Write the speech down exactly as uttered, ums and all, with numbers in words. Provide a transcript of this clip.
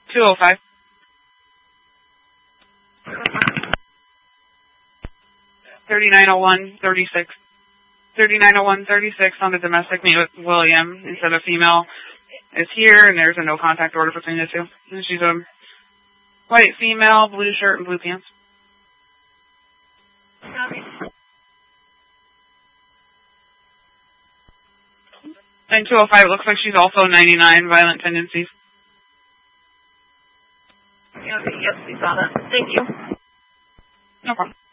two oh five. thirty-nine oh one, thirty-six. thirty-nine oh one, thirty-six on the domestic meet with William instead of female is here, and there's a no contact order between the two. And she's a white female, blue shirt and blue pants. Copy. And two oh five, it looks like she's also ninety-nine, violent tendencies. Copy. Yes, we saw that. Thank you. No problem.